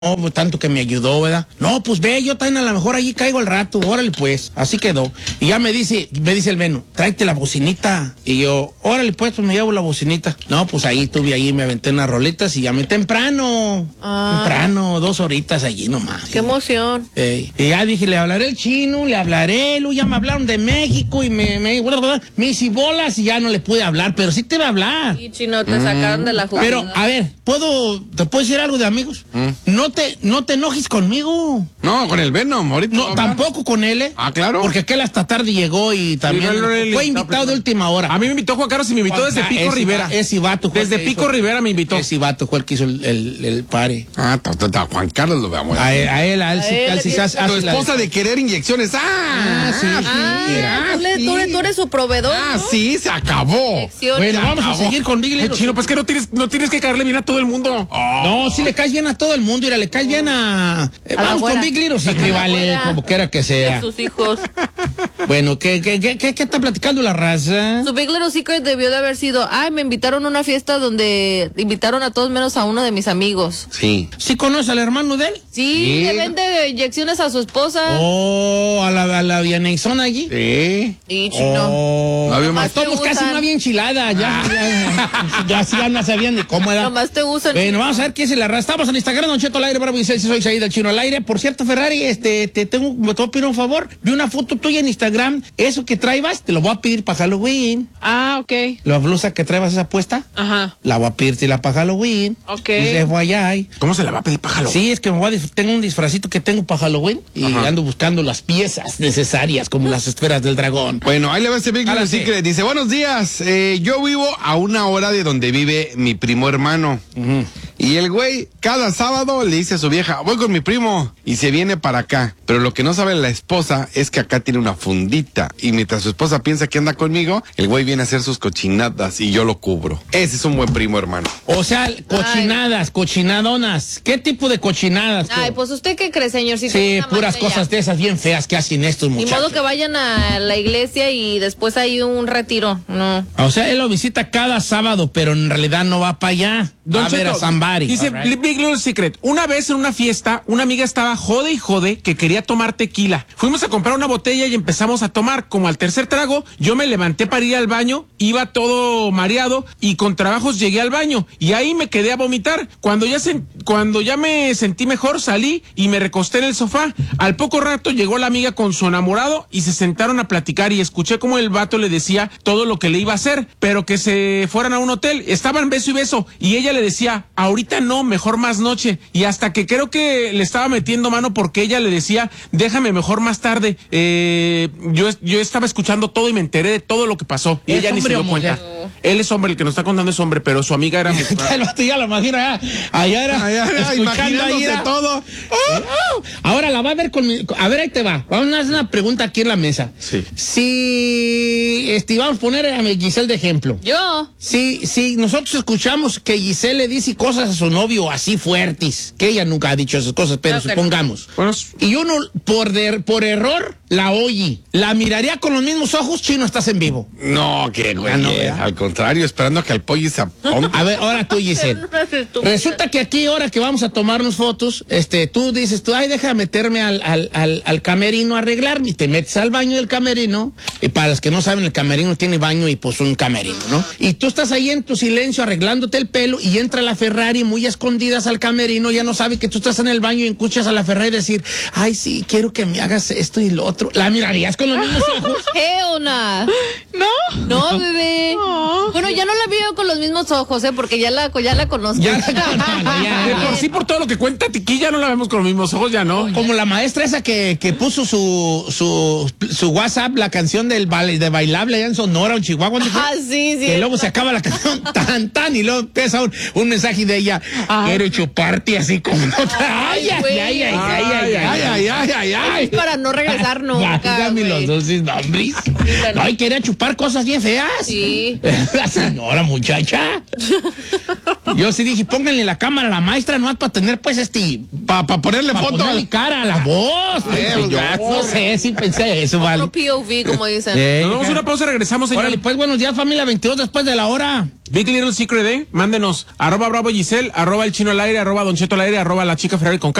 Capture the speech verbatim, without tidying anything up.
No, pues tanto que me ayudó, ¿verdad? No, pues ve, yo también a lo mejor allí caigo al rato, órale pues, así quedó. Y ya me dice, me dice el Veno, tráete la bocinita. Y yo, órale pues, pues me llevo la bocinita. No, pues ahí tuve ahí, me aventé unas rolitas y llamé temprano, ah. temprano, dos horitas allí nomás. Qué emoción. Ey. Y ya dije, le hablaré al chino, le hablaré, luego ya me hablaron de México y me, me, me hice bolas y ya no le pude hablar, pero sí te iba a hablar. Sí, chino, te mm. sacaron de la jugada. Pero, a ver, ¿puedo, te puedo decir algo de amigos? Mm. No te, no te enojes conmigo. No, con el Venom, ahorita. No, tampoco con él, ¿eh? Ah, claro. Porque aquel hasta tarde llegó y también sí, no, no, no, fue invitado de última hora. A mí me invitó Juan Carlos y me invitó Juan, desde Pico es Rivera. Es Ibato. Desde Pico hizo, Rivera me invitó. Es Ibato, fue el que hizo el, el, el pare. Ah, ta, ta, ta, Juan Carlos lo veamos. A él, a él, a él, a él, sí. Tu esposa de querer inyecciones. Ah, ah sí. Ah, sí. Ah, tú, le, tú, tú eres su proveedor. Ah, ¿no? sí, se acabó. Bueno, se vamos acabó. a seguir con Big Little. Chino, pues que no tienes, no tienes que caerle bien a todo el mundo. Oh. No, sí le caes bien a todo el mundo. Mira, le caes bien a. Eh, a vamos con Big Little, sí, que vale, como quiera que sea. De sus hijos. Bueno, ¿qué, qué, qué, qué, qué está platicando la raza? Su Big Little Secret debió de haber sido, ay, me invitaron a una fiesta donde invitaron a todos menos a uno de mis amigos. Sí. ¿Sí conoce al hermano de él? Sí, sí. Le vende inyecciones a su esposa. Oh, a la, a la Vianexón allí. Sí. Y chino. Oh, no había más. Todos casi no había enchilada, ya, ya, ya, ya, ya no sabían ni cómo era. Nomás te usan. Bueno, vamos a ver qué es la raza. Estamos en Instagram, Don Cheto al aire, Bravo y Celsi, soy Saída el Chino al aire. Por cierto, Ferrari, este, te tengo, me te voy a pedir un favor. Vi una foto tuya en Instagram. Eso que traibas, te lo voy a pedir para Halloween. Ah, ok. La blusa que traibas esa puesta. Ajá. La voy a pedirte para Halloween. Ok. Y les voy allá. ¿Cómo se la va a pedir para Halloween? Sí, es que me voy a tengo un disfrazito que tengo para Halloween y Ajá. ando buscando las piezas necesarias, como las esferas del dragón. Bueno, ahí le va ese Big Little Secret. Dice, buenos días, eh, yo vivo a una hora de donde vive mi primo hermano. Uh-huh. Y el güey, cada sábado le dice a su vieja, voy con mi primo, y se viene para acá. Pero lo que no sabe la esposa es que acá tiene una fundita. Y mientras su esposa piensa que anda conmigo, el güey viene a hacer sus cochinadas y yo lo cubro. Ese es un buen primo, hermano. O sea, cochinadas, Ay. cochinadonas. ¿Qué tipo de cochinadas? Ay, tú? Pues usted qué cree, señor. Si sí, puras cosas de esas bien feas que hacen estos muchachos. Ni modo que vayan a la iglesia y después hay un retiro, no. O sea, él lo visita cada sábado, pero en realidad no va para allá. Don va a ver a Zambari. Dice right. Big Little Secret, una vez en una fiesta, una amiga estaba jode y jode que quería tomar tequila. Fuimos a comprar una botella y empezamos a tomar. Como al tercer trago, yo me levanté para ir al baño, iba todo mareado y con trabajos llegué al baño y ahí me quedé a vomitar. Cuando ya, se, cuando ya me sentí mejor, salí y me recosté en el sofá. Al poco rato llegó la amiga con su enamorado y se sentaron a platicar y escuché como el vato le decía todo lo que le iba a hacer, pero que se fueran a un hotel. Estaban beso y beso y ella le decía, ahorita no, mejor más noche. Y hasta que creo que le estaba metiendo mano porque ella le decía, déjame mejor más tarde. Eh, yo, yo estaba escuchando todo y me enteré de todo lo que pasó. Y ella ni se dio cuenta. Él es hombre, el que nos está contando es hombre, pero su amiga era mujer. Ya lo imagino, allá, allá era, allá era escuchando ahí era. todo. Oh, oh. Ahora la va a ver con mi, a ver, ahí te va. Vamos a hacer una pregunta aquí en la mesa. Sí. Si, este, vamos a poner a Giselle de ejemplo. Yo. Si, si nosotros escuchamos que Giselle le dice cosas a su novio así fuertes, que ella nunca ha dicho esas cosas, pero no, supongamos. Bueno. Y uno, por, de, por error, la oye. ¿La miraría con los mismos ojos? Chino, estás en vivo. No, que güey. No, al contrario, esperando a que el pollo se aponte. A ver, ahora tú, Giselle. Resulta que aquí, ahora que vamos a tomarnos fotos, este, tú dices, tú, ay, deja meterme al, al, al, al camerino a arreglarme, y te metes al baño del camerino, y para los que no saben, el camerino tiene baño y pues un camerino, ¿no? Y tú estás ahí en tu silencio arreglándote el pelo, y entra la Ferrari muy escondidas al camerino, ya no sabe que tú estás en el baño y escuchas a la Ferrari decir, ay, sí, quiero que me hagas esto y lo otro. ¿La mirarías con los mismos ojos? Hell no. ¿No? No, bebé. Oh. Bueno, ya no la veo con los mismos ojos, ¿eh? Porque ya la, ya la conozco. Ya, ya, ya, ya. Por sí, por todo lo que cuenta Tiquilla, no la vemos con los mismos ojos, ya no. Como la maestra esa que, que puso su, su, su WhatsApp, la canción del baile, de bailable allá en Sonora, en Chihuahua. Ah, sí, sí. Que luego se acaba la canción tan, tan, y luego empieza un, un mensaje de ella, ah. quiero chuparte así como otra. Ay, ay, ay, ay, ay, ay, ay, ay, ay, ay, ay. Para no regresar nunca. Válgame los dos nombres. Ay, quería chupar cosas bien feas. Sí. La señora, muchacha. Yo sí dije, pónganle la cámara a la maestra, no para tener pues este... Para pa ponerle Pa foto ponerle al... cara a la voz. Eh, Yo no sé si pensé eso, vale. Otro P O V, como dicen. Eh, Nos vamos a una pausa, regresamos, señor. Órale, pues buenos días, familia, veintidós después de la hora. Big Little Secret, ¿eh? Mándenos arroba Bravo Giselle, arroba el chino al aire, arroba Don Cheto al aire, arroba la chica Ferrari con